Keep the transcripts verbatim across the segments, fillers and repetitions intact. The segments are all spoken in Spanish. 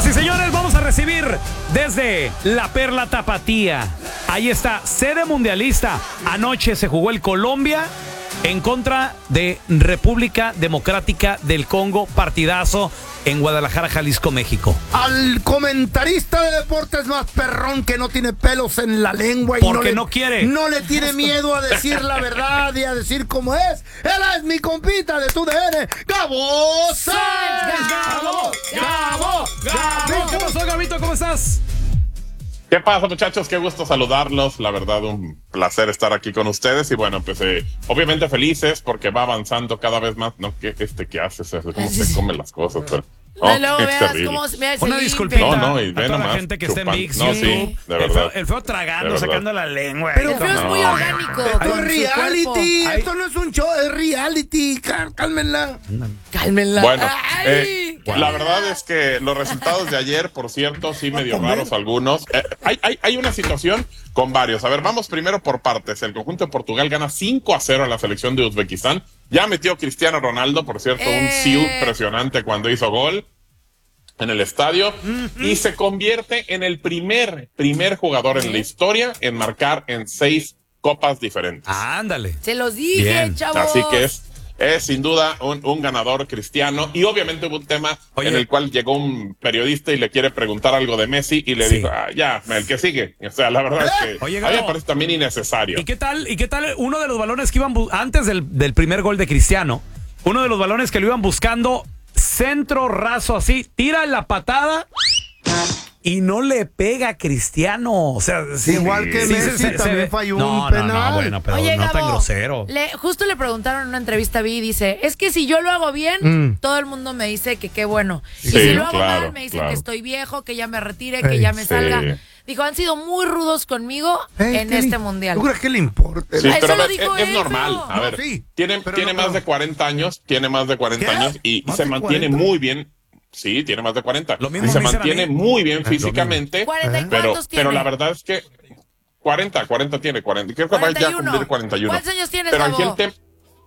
Señoras y señores, vamos a recibir desde la Perla Tapatía. Ahí está, sede mundialista. Anoche se jugó el Colombia en contra de República Democrática del Congo. Partidazo en Guadalajara, Jalisco, México. Al comentarista de deportes más perrón que no tiene pelos en la lengua y Porque no, le, no quiere. No le tiene miedo a decir la verdad y a decir cómo es. Él es mi compita de tu D N, Gabo Sáenz. Gabo, Gabo, Gabo. ¿Qué pasó, Gabito? ¿Cómo estás? ¿Qué pasa, muchachos? Qué gusto saludarlos. La verdad, un placer estar aquí con ustedes. Y bueno, pues eh, obviamente felices porque va avanzando cada vez más. No, ¿qué, este, ¿qué haces? ¿Cómo se comen las cosas? Pero, oh, no, es veas terrible. cómo, veas Una el disculpita No, no, y a ve toda nomás, la gente que está en chupan. Mix, No, YouTube. sí, de el, verdad. feo, el feo tragando, De verdad. sacando la lengua. Pero- El feo es muy No. orgánico. Esto con es su reality, cuerpo. esto no es un show, es reality. Cá- Cálmenla. Cálmenla. Bueno, Ay, eh, la cálmenla. verdad es que los resultados de ayer, por cierto, sí medio raros algunos. Eh, hay, hay, hay una situación con varios. A ver, vamos primero por partes. El conjunto de Portugal gana cinco a cero a la selección de Uzbekistán. Ya metió Cristiano Ronaldo, por cierto, un Eh. siu impresionante cuando hizo gol en el estadio. Uh-huh. Y se convierte en el primer, primer jugador en la historia en marcar en seis copas diferentes. Ah, ándale. Se los dije, Bien. chavos. Así que es, es sin duda un, un ganador Cristiano. Y obviamente hubo un tema Oye. en el cual llegó un periodista y le quiere preguntar algo de Messi y le Sí. dijo, ah, ya, el que sigue. O sea, la verdad es que Oye, a mí me Gabo. parece también innecesario. ¿Y qué tal? ¿Y qué tal uno de los balones que iban bu- antes del, del primer gol de Cristiano? Uno de los balones que lo iban buscando, centro raso así, tira la patada y no le pega a Cristiano. O sea, sí, Igual que sí, Messi se- se- también se- falló no, un no, penal. No, bueno, pero Oye, no Gabo, tan grosero. Le, justo le preguntaron en una entrevista a Vi y dice, es que si yo lo hago bien, Mm. todo el mundo me dice que qué bueno. y Sí, si lo hago claro, mal, me dicen claro. que estoy viejo, que ya me retire, que Ey, ya me sí. salga. Dijo, han sido muy rudos conmigo Ey, en ¿qué este le- mundial. ¿Tú crees que le importa? Sí, Eso pero a lo ver, dijo es, es él, normal. pero- A ver, No, sí, tiene, pero tiene no, más pero- de cuarenta años, tiene más de cuarenta ¿Qué? años y ¿Más se de mantiene cuarenta? muy bien. Sí, tiene más de cuarenta. Lo mismo y se me dicen a mantiene mí. muy bien lo físicamente. ¿cuarenta y Pero, cuántos tiene? pero la verdad es que cuarenta, cuarenta tiene, cuarenta. Creo que va ya a cuarenta y uno. cumplir cuarenta y uno. ¿Cuántos años tienes, Pero Gabo? aquí el tema.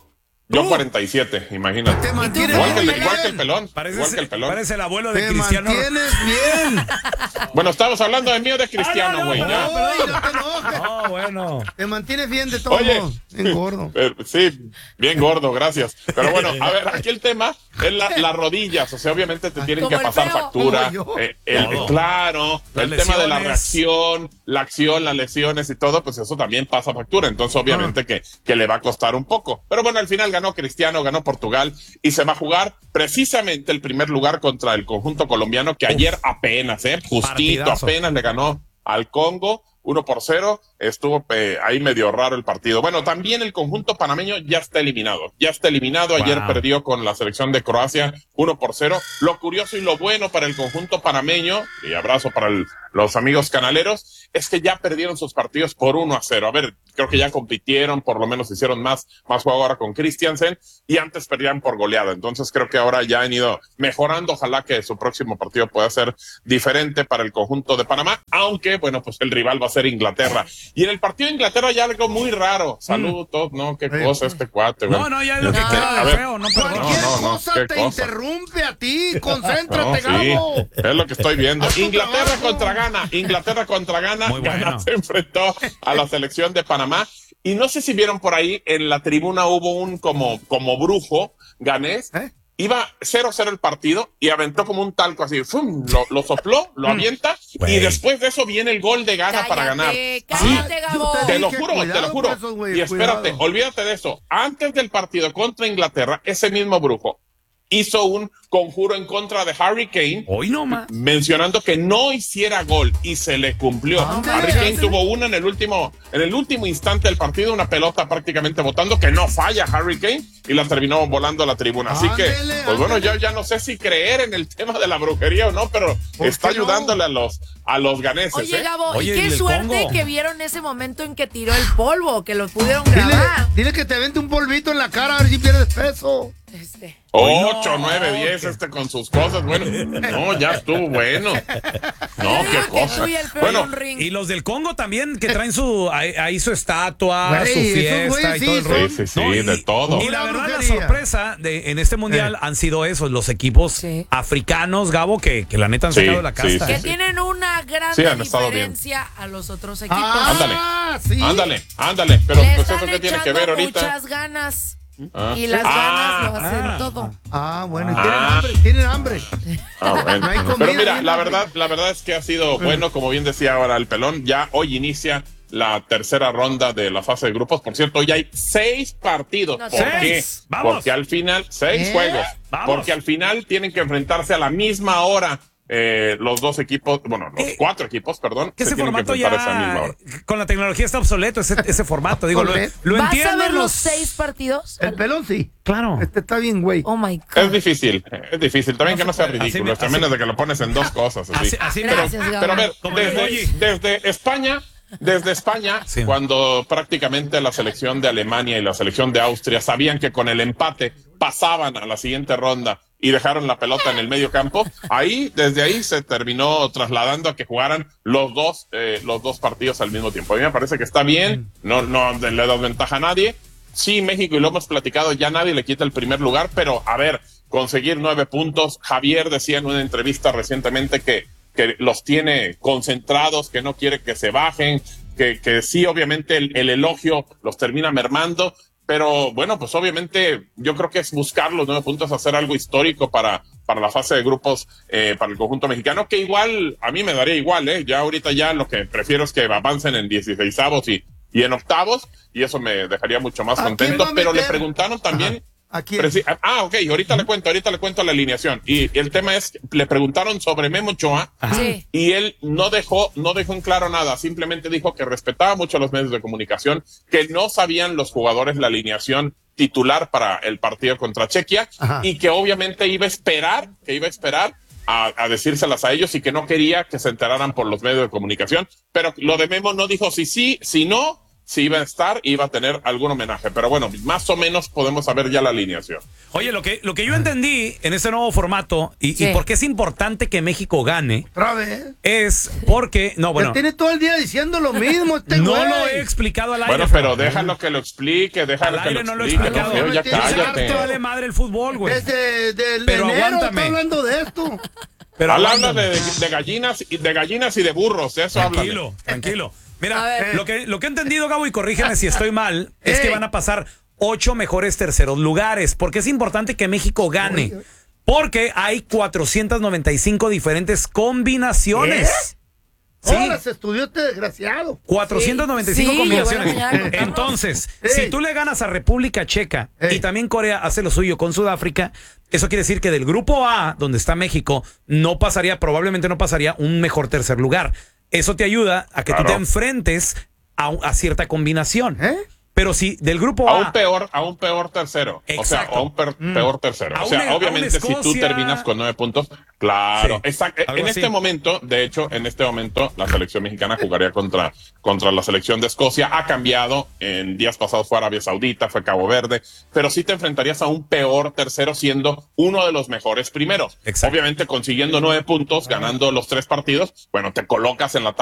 Yo cuarenta y siete, imagínate. Te mantienes Igual que, el, muy igual que el bien. pelón. Parece, igual que el pelón. parece el abuelo de Te Cristiano. mantienes bien. Bueno, estamos hablando de mí o de Cristiano, Ah, no, no, güey. no, ya. Ay, no te enojes. No, bueno. Te mantienes bien de todo. Oye. Bien gordo. Eh, sí, bien gordo, gracias. Pero bueno, a ver, aquí el tema es la, las rodillas. O sea, obviamente te tienen Como que el pasar feo. factura. Como yo. Eh, el, Todo. claro, Las el tema de la lesiones. reacción, la acción, las lesiones y todo, pues eso también pasa factura. Entonces, obviamente que, que le va a costar un poco. Pero bueno, al final ganó Cristiano, ganó Portugal y se va a jugar precisamente el primer lugar contra el conjunto colombiano que ayer apenas, eh, justito, Partidazo. apenas le ganó al Congo. uno por cero, estuvo eh, ahí medio raro el partido. Bueno, también el conjunto panameño ya está eliminado, ya está eliminado, ayer Wow. perdió con la selección de Croacia uno por cero. Lo curioso y lo bueno para el conjunto panameño, y abrazo para el, los amigos canaleros, es que ya perdieron sus partidos por uno a cero. A ver, creo que ya compitieron, por lo menos hicieron más, más juego ahora con Christiansen, y antes perdían por goleada. Entonces creo que ahora ya han ido mejorando. Ojalá que su próximo partido pueda ser diferente para el conjunto de Panamá, aunque, bueno, pues el rival va a ser Inglaterra. Y en el partido de Inglaterra hay algo muy raro. Saludos, ¿no? Qué Sí. cosa este cuate, güey. No, no, ya es lo que Este, queda a de ver, feo, no perdón. Cualquier no, no, cosa qué te cosa. interrumpe a ti. No, Concéntrate, sí, Gabo. es lo que estoy viendo. Haz tu Inglaterra trabajo. contra Ghana. Inglaterra contra Ghana. Muy Ghana bueno. se enfrentó a la selección de Panamá. Y no sé si vieron por ahí, en la tribuna hubo un como, como brujo ganés. ¿Eh? Iba cero cero el partido y aventó como un talco así. ¡Fum! Lo, lo sopló, lo avienta. Güey. Y después de eso viene el gol de Ghana para ganar. Cállate, Sí. cállate, Gabo. Yo Te lo dije, juro, te cuidado lo juro. con esos, güey, Y espérate, cuidado. olvídate de eso. Antes del partido contra Inglaterra, ese mismo brujo hizo un conjuro en contra de Harry Kane, Hoy no más. mencionando que no hiciera gol, y se le cumplió. Ah, Harry sí. Kane tuvo una en el último, en el último instante del partido, una pelota prácticamente botando, que no falla Harry Kane, y la terminó volando a la tribuna. Así que, Ándele, pues bueno, ándele. yo ya no sé si creer en el tema de la brujería o no, pero ¿Por está qué no? ayudándole a los, a los ganeses. Oye, ¿eh? Gabo, Oye, y ¿y qué el suerte Congo? que vieron ese momento en que tiró el polvo, que lo pudieron Dile, grabar. dile que te vente un polvito en la cara a ver si pierdes peso. Es- Sí. ocho, no, nueve, diez, este con sus cosas. Bueno, no, ya estuvo bueno. No, qué cosa. Bueno, y los del Congo también, que traen su ahí, ahí su estatua, Güey, su esos fiesta güeyes y todo el sí rollo. sí, sí, sí, No, y, de todo. Y la Una verdad, la brujería. sorpresa de, en este mundial Eh. han sido esos, los equipos Sí. africanos, Gabo, que, que la neta han Sí, sacado la sí, casta. sí, Que sí. tienen una gran Sí, han estado bien. diferencia a los otros equipos. Ah, sí. ándale, ándale. Pero Le pues están eso qué tiene que echando ver ahorita. muchas ganas. Ah. Y las Ah. ganas lo hacen Ah. todo. Ah, bueno, y Ah. tienen hambre, tienen hambre. Ah, bueno. No hay comida Pero mira, ahí, la ¿no? verdad, la verdad es que ha sido bueno, como bien decía ahora el pelón, ya hoy inicia la tercera ronda de la fase de grupos. Por cierto, hoy hay seis partidos. No, ¿Por seis. qué? Vamos. Porque al final, seis ¿Eh? juegos. Vamos. Porque al final tienen que enfrentarse a la misma hora. Eh, los dos equipos, bueno, los Eh, cuatro equipos, perdón, Que se ese tienen que formato enfrentar a esa misma ya, hora. con la tecnología está obsoleto, ese, ese formato. Digo, lo, Correcto. lo ¿Vas entiendo. a ver los- los seis partidos? El pelón sí. Claro. Este está bien, güey. Oh my Es God. difícil, es difícil. También No que no se sea puede. Así ridículo, me- a menos así- de que lo pones en dos cosas. Así. Así, así me- Gracias, Gabo. Pero a ver, Como el desde, Oye. desde España, desde España, Sí. cuando prácticamente la selección de Alemania y la selección de Austria sabían que con el empate pasaban a la siguiente ronda y dejaron la pelota en el medio campo, ahí, desde ahí se terminó trasladando a que jugaran los dos, eh, los dos partidos al mismo tiempo. A mí me parece que está bien, no, no le da ventaja a nadie. Sí, México, y lo hemos platicado, ya nadie le quita el primer lugar, pero a ver, conseguir nueve puntos. Javier decía en una entrevista recientemente que, que los tiene concentrados, que no quiere que se bajen, que, que sí, obviamente el, el elogio los termina mermando, pero bueno, pues obviamente yo creo que es buscar los nueve puntos, hacer algo histórico para, para la fase de grupos, eh, para el conjunto mexicano, que igual, a mí me daría igual, eh, ya ahorita ya lo que prefiero es que avancen en dieciseisavos y, y en octavos, y eso me dejaría mucho más ¿A quién contento, va a pero le meter? preguntaron también... Ajá. ¿A quién? Preci- ah, ok, ahorita le cuento, ahorita le cuento la alineación. Y el tema es, le preguntaron sobre Memo Ochoa, Sí. y él no dejó, no dejó en claro nada, simplemente dijo que respetaba mucho a los medios de comunicación, que no sabían los jugadores la alineación titular para el partido contra Chequia, Ajá. y que obviamente iba a esperar, que iba a esperar a, a decírselas a ellos, y que no quería que se enteraran por los medios de comunicación. Pero lo de Memo no dijo si sí, si no, si iba a estar, iba a tener algún homenaje. Pero bueno, más o menos podemos saber ya la alineación. Oye, lo que, lo que yo entendí en este nuevo formato y, Sí. y por qué es importante que México gane Otra vez. es porque, no, bueno, Ya tiene todo el día diciendo lo mismo este no güey. lo he explicado al aire. Bueno, pero déjalo que lo explique, déjalo Al que aire lo no lo he explique. explicado. No, ya Yo sé que cállate. Te vale madre el fútbol, güey. Desde del Pero enero aguántame. está hablando de esto. Pero Habla aguántame. de, de gallinas y de gallinas y de burros, de eso habla. Tranquilo, tranquilo. A Mira, ver. lo que, lo que he entendido, Gabo, y corrígeme si estoy mal, es Ey. que van a pasar ocho mejores terceros lugares, porque es importante que México gane, porque hay cuatrocientas noventa y cinco diferentes combinaciones. Sí, Ahora se estudió este desgraciado. cuatrocientas noventa y cinco Sí, sí, combinaciones. llegó a la mañana a contarnos. Entonces, Ey. si tú le ganas a República Checa Ey. y también Corea hace lo suyo con Sudáfrica, eso quiere decir que del grupo A, donde está México, no pasaría, probablemente no pasaría un mejor tercer lugar. Eso te ayuda a que tú Claro. te enfrentes a, a cierta combinación. ¿Eh? Pero si del grupo A A, un peor, a un peor tercero. Exacto. O sea, a un per- peor tercero. A O sea, un- a un obviamente si tú Escocia. terminas con nueve puntos, claro. Sí, Exacto. algo En así. este momento, de hecho, en este momento, la selección mexicana jugaría contra, contra la selección de Escocia. Ha cambiado. En días pasados fue Arabia Saudita, fue Cabo Verde. Pero sí te enfrentarías a un peor tercero siendo uno de los mejores primeros. Exacto. Obviamente consiguiendo nueve puntos, ganando los tres partidos, bueno, te colocas en la tabla